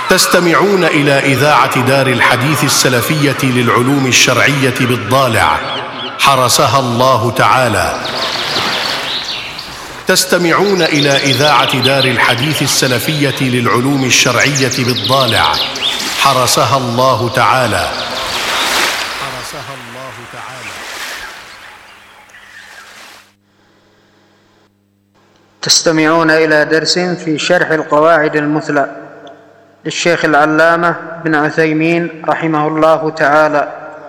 تستمعون إلى إذاعة دار الحديث السلفية للعلوم الشرعية بالضالع حرسها الله تعالى. تستمعون إلى إذاعة دار الحديث السلفية للعلوم الشرعية بالضالع حرسها الله تعالى. حرسها الله تعالى. تستمعون إلى درس في شرح القواعد المثلى للشيخ العلامة بن عثيمين رحمه الله تعالى.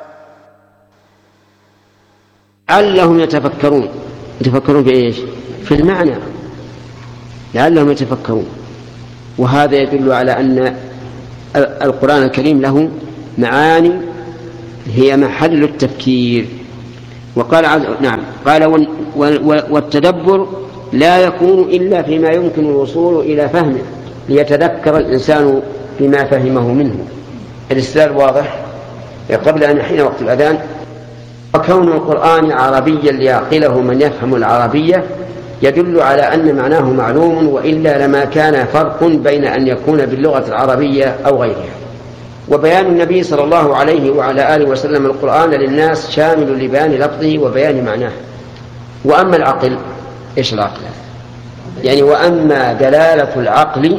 لعلهم يتفكرون في إيش؟ في المعنى، لعلهم يتفكرون. وهذا يدل على أن القرآن الكريم له معاني هي محل التفكير. وقال قال والتدبر لا يكون إلا فيما يمكن الوصول إلى فهمه ليتذكر الإنسان بما فهمه منه. الاستدلال واضح قبل أن يحين وقت الأذان. وكون القرآن عربيا ليعقله من يفهم العربية يدل على أن معناه معلوم، وإلا لما كان فرق بين أن يكون باللغة العربية أو غيرها. وبيان النبي صلى الله عليه وعلى آله وسلم القرآن للناس شامل لبيان لفظه وبيان معناه. وأما العقل، إيش العقل؟ يعني وأما دلالة العقل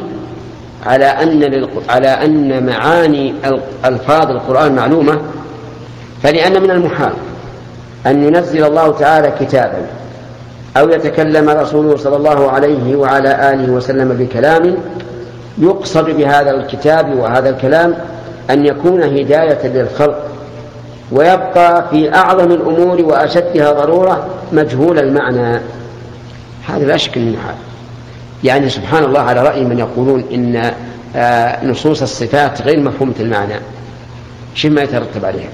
على أن معاني ألفاظ القرآن معلومة، فلأن من المحال أن ينزل الله تعالى كتابا أو يتكلم رسوله صلى الله عليه وعلى آله وسلم بكلام يقصد بهذا الكتاب وهذا الكلام أن يكون هداية للخلق، ويبقى في أعظم الأمور وأشدها ضرورة مجهول المعنى. هذا لا شك من حال. يعني سبحان الله، على رأي من يقولون إن نصوص الصفات غير مفهومة المعنى، شيء ما يترتب عليها.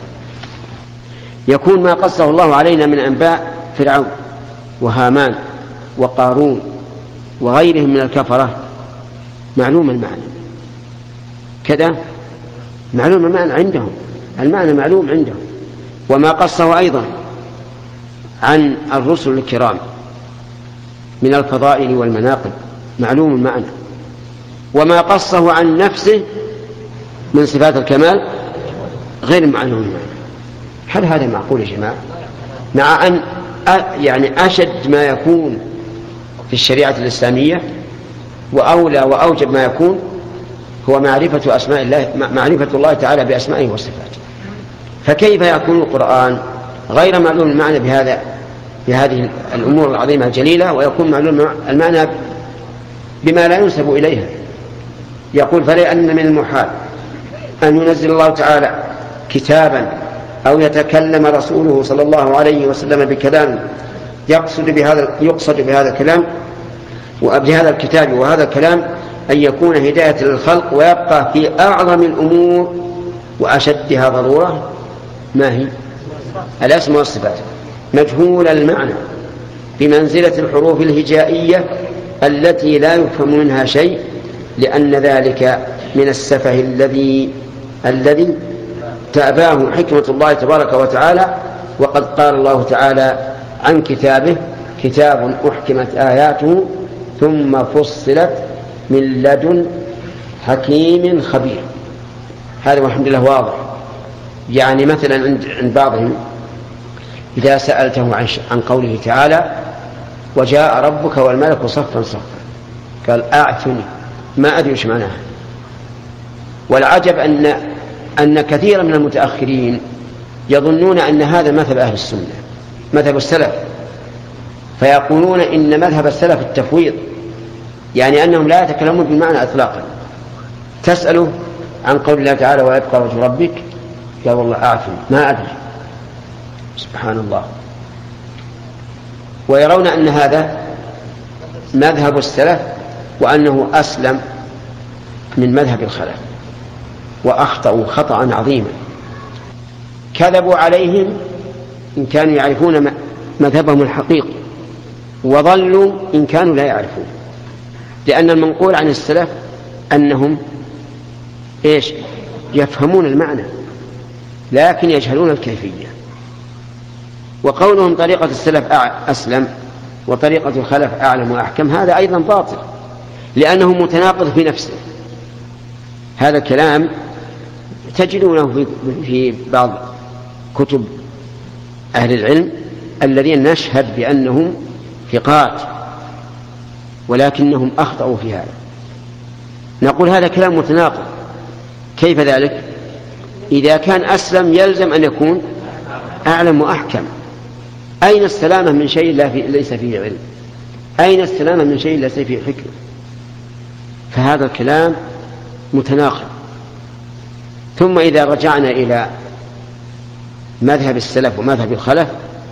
يكون ما قصه الله علينا من أنباء فرعون وهامان وقارون وغيرهم من الكفرة معلوم المعنى، كذا معلوم المعنى عندهم، المعنى معلوم عندهم. وما قصه أيضا عن الرسل الكرام من الفضائل والمناقب معلوم المعنى. وما قصه عن نفسه من صفات الكمال غير معلوم المعنى. هل هذا معقول يا جماعة؟ مع أن يعني أشد ما يكون في الشريعة الإسلامية وأولى وأوجب ما يكون هو معرفة أسماء الله، معرفة الله تعالى بأسمائه وصفاته. فكيف يكون القرآن غير معلوم المعنى بهذه الأمور العظيمة الجليلة، ويكون معلوم المعنى بما لا ينسب إليها؟ يقول فلأن من المحال أن ينزل الله تعالى كتابا أو يتكلم رسوله صلى الله عليه وسلم بكلام يقصد بهذا الكلام وبهذا الكتاب وهذا الكلام أن يكون هداية للخلق، ويبقى في أعظم الأمور وأشدها ضرورة ما هي؟ الأسماء والصفات مجهول المعنى بمنزلة الحروف الهجائية التي لا يفهم منها شيء، لأن ذلك من السفه الذي تأباه حكمة الله تبارك وتعالى. وقد قال الله تعالى عن كتابه كتاب أحكمت آياته ثم فصلت من لدن حكيم خبير. هذا والحمد لله واضح. يعني مثلا عند بعضهم إذا سألته عن قوله تعالى وجاء ربك والملك صفا صفا، قال أعثني، ما أدري إيش معناها. والعجب أن كثيرا من المتأخرين يظنون أن هذا مذهب أهل السنة، مذهب السلف، فيقولون إن مذهب السلف التفويض، يعني أنهم لا يتكلمون بالمعنى إطلاقا. تسأله عن قول الله تعالى ويبقى وجه ربك، قال والله أعثني ما أدري. سبحان الله. ويرون أن هذا مذهب السلف وأنه أسلم من مذهب الخلف، وأخطأوا خطأ عظيما. كذبوا عليهم إن كانوا يعرفون مذهبهم الحقيقي، وضلوا إن كانوا لا يعرفون. لأن المنقول عن السلف أنهم إيش؟ يفهمون المعنى لكن يجهلون الكيفية. وقولهم طريقة السلف أسلم وطريقة الخلف أعلم وأحكم، هذا أيضا باطل، لأنه متناقض في نفسه. هذا الكلام تجدونه في بعض كتب أهل العلم الذين نشهد بأنهم ثقات، ولكنهم أخطأوا في هذا. نقول هذا كلام متناقض. كيف ذلك؟ إذا كان أسلم يلزم أن يكون أعلم وأحكم. أين السلامة من شيء ليس فيه علم؟ أين السلامة من شيء ليس فيه حكمة؟ فهذا الكلام متناقض. ثم إذا رجعنا إلى مذهب السلف ومذهب الخلف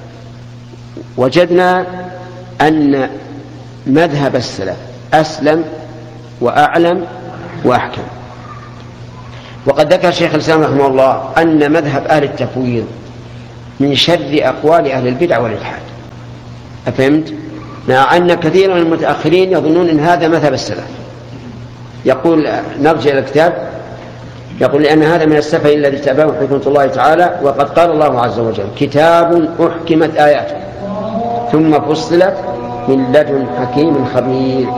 وجدنا أن مذهب السلف أسلم وأعلم وأحكم. وقد ذكر شيخ الإسلام رحمه الله أن مذهب أهل التفويض من شر أقوال أهل البدع والإلحاد. أفهمت؟ مع أن كثير من المتأخرين يظنون أن هذا مذهب السلف. يقول نرجع إلى الكتاب، يقول لأن هذا من السفه الذي تابعه حكمة الله تعالى، وقد قال الله عز وجل: كتاب أحكمت آياته ثم فصلت من لدن حكيم خبير.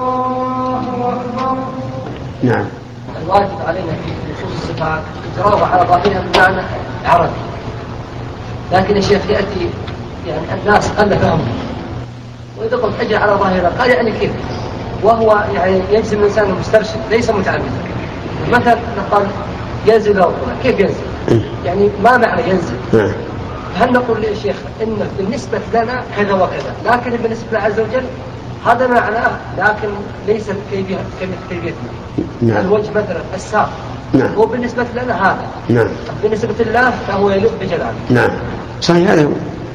نعم. الواجب علينا في نصوص الصفات تراوح على ظاهرها بمعنى عربي، لكن يا شيخ يأتي يعني الناس قل فهمهم، وإذا قلت أجل على ظاهرها قال يعني كيف، وهو يعني يجزم الإنسان المسترشد ليس متعمدا. مثلا نقول ينزل الأرض، كيف ينزل؟ يعني ما معنى ينزل؟ هل نقول يا شيخ إن بالنسبة لنا كذا وكذا، لكن بالنسبة لله عز وجل هذا معناه، لكن ليس كيفية نعم. الوجه مثلا الساق، نعم. هو بالنسبة لنا هذا، نعم. بالنسبة لله فهو يليق بجلاله. نعم صحيح، هذا هو.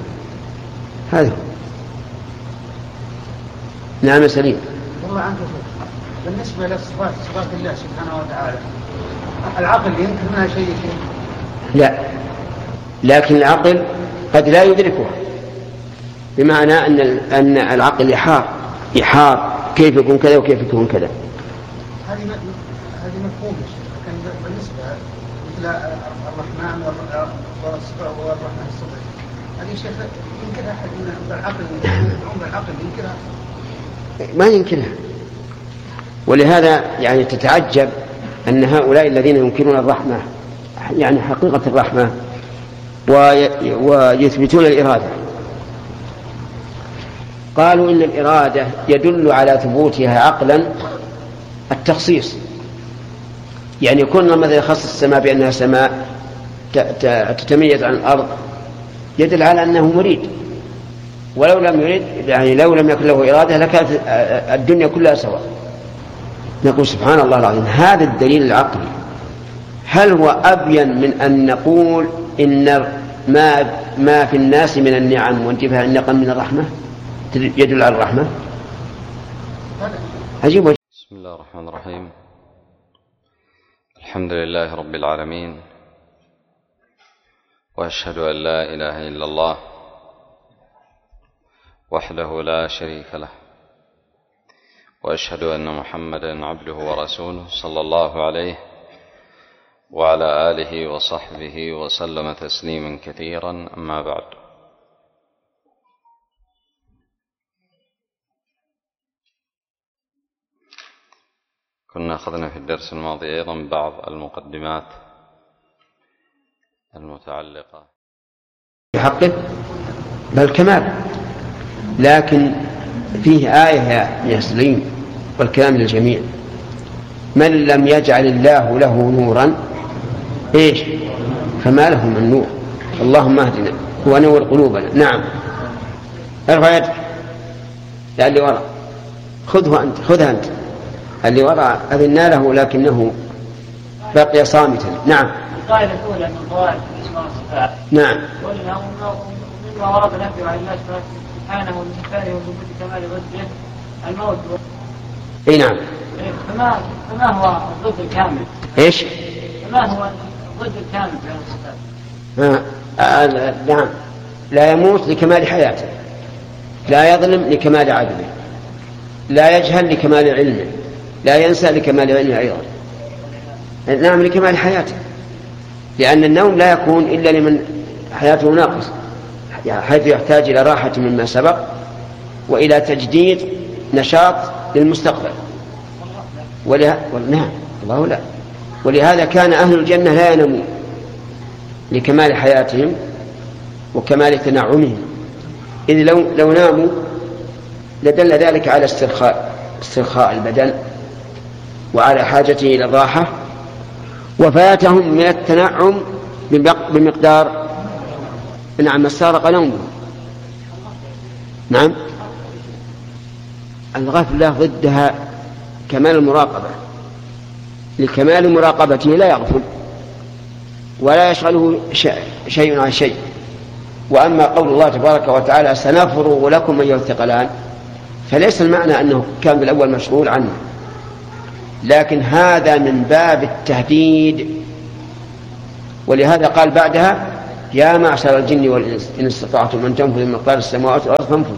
نعم سليم. والله عنك بالنسبة لصفات الله سبحانه وتعالى، العقل ينكر منها شيء؟ لا، لكن العقل قد لا يدركها، بمعنى أن العقل يحار كيف يكون كذا وكيف يكون كذا. هذه مفهومة، لكن بالنسبة مثل الرحمن والرحمن الصدق هذه شيء ينكرها أحد من العقل ينكرها؟ ما ينكرها. ولهذا يعني تتعجب أن هؤلاء الذين ينكرون الرحمة يعني حقيقة الرحمة ويثبتون الإرادة، قالوا إن الإرادة يدل على ثبوتها عقلا التخصيص. يعني كنا مثلا يخصص السماء بأنها سماء تتميز عن الأرض يدل على أنه مريد، ولو لم يريد يعني لو لم يكن له إرادة لكانت الدنيا كلها سواء. نقول سبحان الله العظيم، هذا الدليل العقلي هل هو أبين من أن نقول إن ما في الناس من النعم وانتفاء النقم من الرحمة يدل على الرحمة؟ عجيب. بسم الله الرحمن الرحيم. الحمد لله رب العالمين، وأشهد أن لا إله إلا الله وحده لا شريك له، وأشهد أن محمدا عبده ورسوله صلى الله عليه وعلى آله وصحبه وسلم تسليما كثيرا. أما بعد، كنا أخذنا في الدرس الماضي أيضا بعض المقدمات المتعلقة بحقه بل كمال، لكن فيه آية يا سليم والكلام للجميع: من لم يجعل الله له نورا إيش فما له من نور. اللهم اهدنا ونور قلوبنا. نعم، ارفع يدك. لا، اللي وراء خذها أنت. اللي وراء أذنا له لكنه بقي صامتا. نعم. القاعدة الأولى من قواعد الأسماء والصفات. نعم. قلنا مما ورد نفيه عن الله سبحانه وتعالى وثبوت كمال وجهه الموت. اي نعم. فما هو الضد الكامل؟ ايش؟ فما هو الضد الكامل في هذه الصفات؟ نعم، لا يموت لكمال حياته، لا يظلم لكمال عدله، لا يجهل لكمال علمه، لا ينسى لكمال علمه أيضا. نعم، لكمال حياته، لأن النوم لا يكون إلا لمن حياته ناقص، حيث يحتاج إلى راحة مما سبق وإلى تجديد نشاط للمستقبل. نعم، الله لا. ولهذا كان أهل الجنة لا ينامون لكمال حياتهم وكمال تنعمهم، إذ لو ناموا لدل ذلك على استرخاء البدن وعلى حاجته إلى الراحة، وفاتهم من التنعم بمقدار ما استغرق نومه. نعم، الغفلة ضدها كمال المراقبة، لكمال مراقبته لا يغفل ولا يشغله شيء عن شيء. وأما قول الله تبارك وتعالى سنفرغ لكم أيها الثقلان، فليس المعنى أنه كان بالأول مشغول عنه، لكن هذا من باب التهديد. ولهذا قال بعدها يا معشر الجن والإنس إن استطعتم أن تنفذوا من مقدار السماوات والأرض فانفذوا.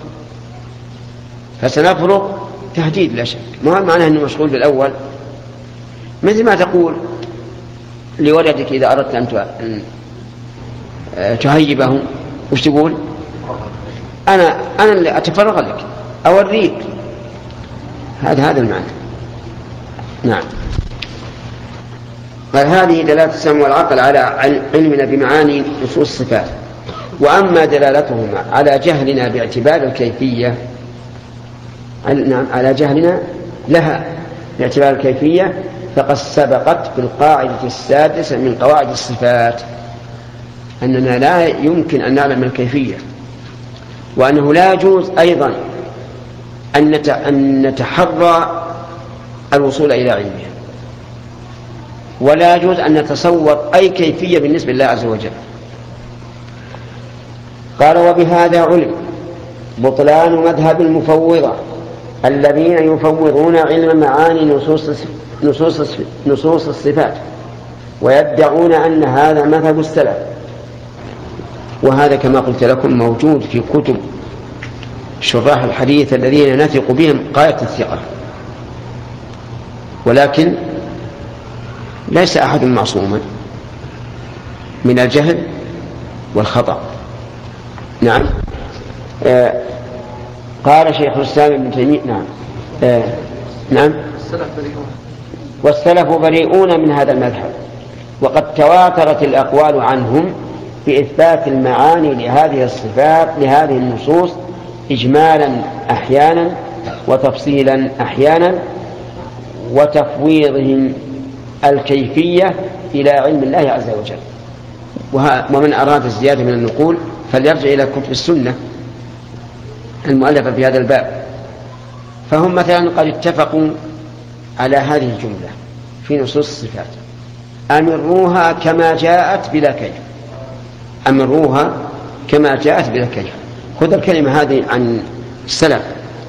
فسنفرغ تهديد لا شك، ما معناه أنه مشغول بالأول. مثل ما تقول لولدك إذا أردت أن تهيبه وش تقول؟ أنا اللي أتفرغ لك أوريك. هذا المعنى. نعم. فهذه دلالة السمع والعقل على علمنا بمعاني نصوص الصفات. وأما دلالتهما على جهلنا باعتبار الكيفية، على جهلنا لها باعتبار الكيفية، فقد سبقت في القاعدة السادسة من قواعد الصفات أننا لا يمكن أن نعلم الكيفية، وأنه لا يجوز أيضا أن نتحرى الوصول إلى علمها، ولا يجوز أن نتصور أي كيفية بالنسبة لله عز وجل. قال وبهذا علم بطلان مذهب المفوضة الذين يفوضون علم معاني نصوص الصفات ويدعون أن هذا مذهب السلف. وهذا كما قلت لكم موجود في كتب شراح الحديث الذين نثق بهم غاية الثقة، ولكن ليس أحد معصوما من الجهل والخطأ. نعم. قال شيخ الإسلام ابن تيمية نعم والسلف بريئون من هذا المذهب، وقد تواترت الأقوال عنهم بإثبات المعاني لهذه الصفات لهذه النصوص إجمالا أحيانا وتفصيلا أحيانا، وتفويضهم الكيفية إلى علم الله عز وجل. ومن أراد الزيادة من النقول فليرجع إلى كتب السنة المؤلفة في هذا الباب، فهم مثلا قد اتفقوا على هذه الجملة في نصوص الصفات: أمروها كما جاءت بلا كيف. أمروها كما جاءت بلا كيف. خذ الكلمة هذه عن السلف: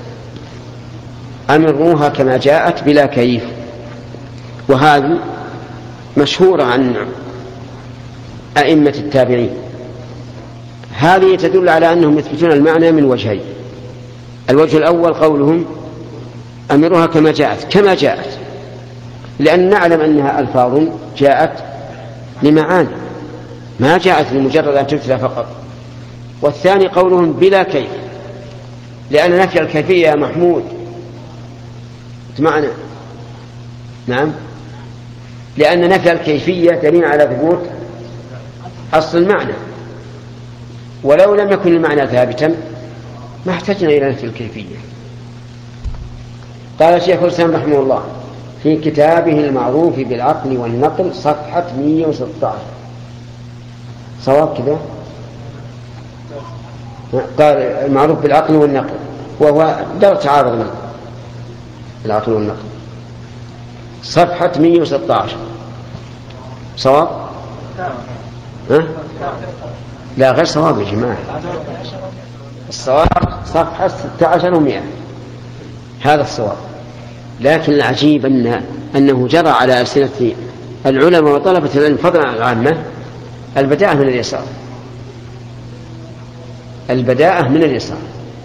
أمروها كما جاءت بلا كيف. وهذه مشهورة عن أئمة التابعين. هذه تدل على أنهم يثبتون المعنى من وجهين: الوجه الأول قولهم أمروها كما جاءت، لأن نعلم أنها ألفاظ جاءت لمعاني، ما جاءت لمجرد أن تتلى فقط. والثاني قولهم بلا كيف، لأن نفي الكيفية يا محمود معنا. نعم، لأن نفي الكيفية دليل على ثبوت أصل المعنى، ولو لم يكن المعنى ثابتا ما احتجنا إلى نفي الكيفية. قال الشيخ الإسلام رحمه الله في كتابه المعروف بالعقل والنقل صفحة 116، صواب كذا؟ قال المعروف بالعقل والنقل، وهو دار تعارض من العقل والنقل، صفحة 116 صواب؟ لا غير صواب يا جماعة، الصواب صفحة 16 و100، هذا الصواب. لكن العجيب أنه جرى على ألسنة العلماء وطلبة العلم فضلا عن العامة البداءة من اليسار، البداءة من اليسار،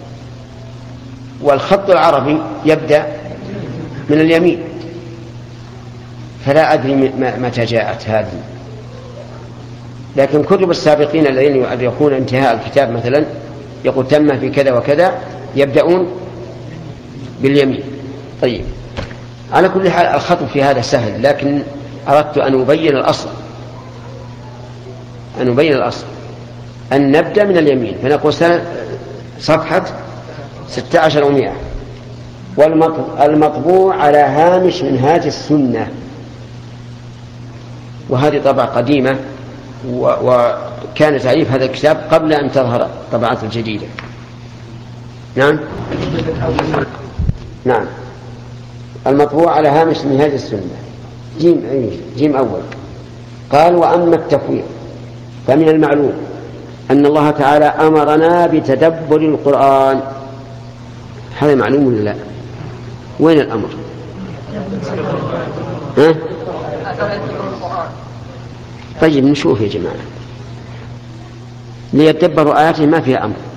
والخط العربي يبدأ من اليمين. فلا أدري متى جاءت هذه، لكن كتب السابقين الذين يؤرخون انتهاء الكتاب مثلا يقول تم في كذا وكذا، يبدأون باليمين. طيب، على كل حال الخط في هذا سهل، لكن أردت أن أبين الأصل أن نبدأ من اليمين، فنقول صفحة 16 و100. والمطبوع على هامش منهاج السنة، وهذه طبعة قديمة، وكان تعريف هذا الكتاب قبل أن تظهر الطبعات الجديدة. نعم المطبوع على هامش منهاج السنة. جيم أول. قال: وأما التفويض فمن المعلوم أن الله تعالى أمرنا بتدبر القرآن. هذا معلوم ولا لا؟ وين الأمر؟ طيب نشوف يا جماعة، ليتدبروا آياته ما فيها أمر.